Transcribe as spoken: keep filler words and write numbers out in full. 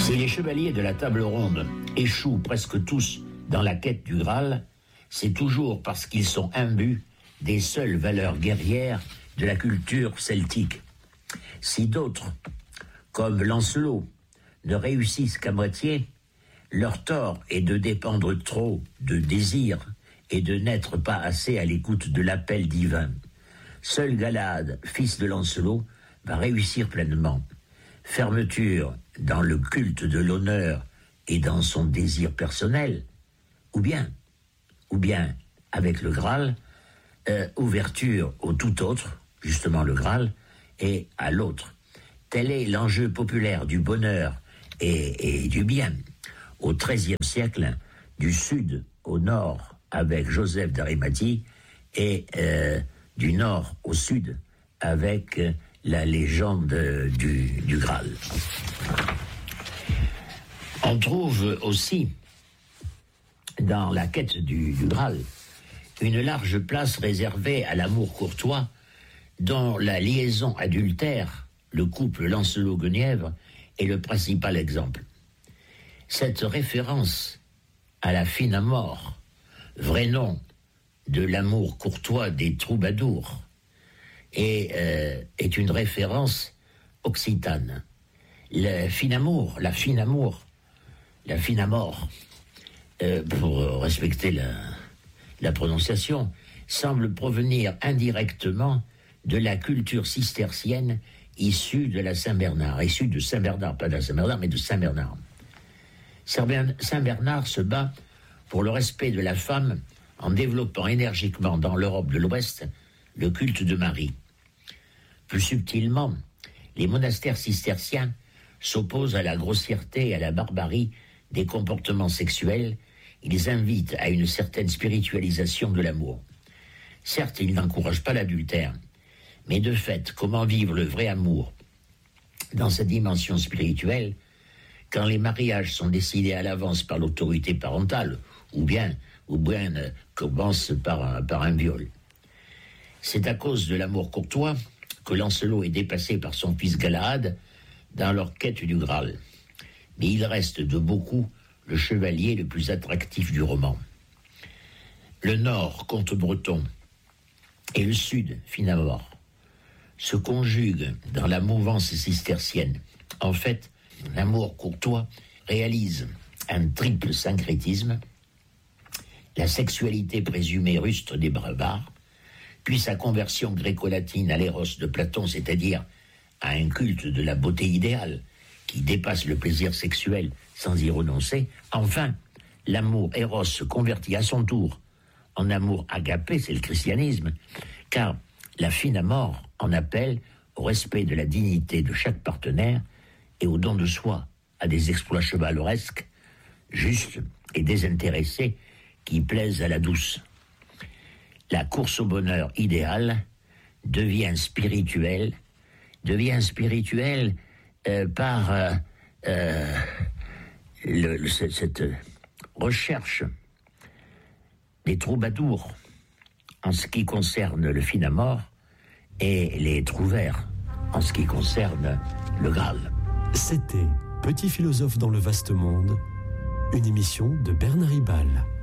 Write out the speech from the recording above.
Si les chevaliers de la table ronde échouent presque tous dans la quête du Graal, c'est toujours parce qu'ils sont imbus des seules valeurs guerrières de la culture celtique. Si d'autres, comme Lancelot, ne réussissent qu'à moitié, leur tort est de dépendre trop de désirs et de n'être pas assez à l'écoute de l'appel divin. Seul Galahad, fils de Lancelot, va réussir pleinement. Fermeture dans le culte de l'honneur et dans son désir personnel, ou bien, ou bien avec le Graal, euh, ouverture au tout autre, justement le Graal, et à l'autre. Tel est l'enjeu populaire du bonheur et, et du bien. Au treizième siècle, du sud au nord avec Joseph d'Arimathie et euh, du nord au sud avec euh, la légende du, du Graal. On trouve aussi dans la quête du, du Graal une large place réservée à l'amour courtois dont la liaison adultère, le couple Lancelot-Guenièvre, est le principal exemple. Cette référence à la fine amour, vrai nom de l'amour courtois des troubadours, et, euh, est une référence occitane. Le fin amour, la fine amour, la fine amour, euh, pour respecter la, la prononciation, semble provenir indirectement de la culture cistercienne issue de la Saint-Bernard, issue de Saint-Bernard, pas de la Saint-Bernard, mais de Saint-Bernard. Saint-Bernard se bat pour le respect de la femme en développant énergiquement dans l'Europe de l'Ouest le culte de Marie. Plus subtilement, les monastères cisterciens s'opposent à la grossièreté et à la barbarie des comportements sexuels. Ils invitent à une certaine spiritualisation de l'amour. Certes, ils n'encouragent pas l'adultère, mais de fait, comment vivre le vrai amour dans sa dimension spirituelle quand les mariages sont décidés à l'avance par l'autorité parentale, ou bien, ou bien euh, commencent par un, par un viol. C'est à cause de l'amour courtois que Lancelot est dépassé par son fils Galahad dans leur quête du Graal. Mais il reste de beaucoup le chevalier le plus attractif du roman. Le nord, comte breton, et le sud, Finamore, se conjuguent dans la mouvance cistercienne. En fait, l'amour courtois réalise un triple syncrétisme, la sexualité présumée rustre des barbares, puis sa conversion gréco-latine à l'éros de Platon, c'est-à-dire à un culte de la beauté idéale qui dépasse le plaisir sexuel sans y renoncer. Enfin, l'amour éros se convertit à son tour en amour agapé, c'est le christianisme, car la fine amour en appelle au respect de la dignité de chaque partenaire et au don de soi, à des exploits chevaleresques, justes et désintéressés, qui plaisent à la douce. La course au bonheur idéal devient spirituelle, devient spirituelle euh, par euh, euh, le, le, cette recherche des troubadours en ce qui concerne le fin amour et les trouvères en ce qui concerne le Graal. C'était Petit philosophe dans le vaste monde, une émission de Bernard Ribal.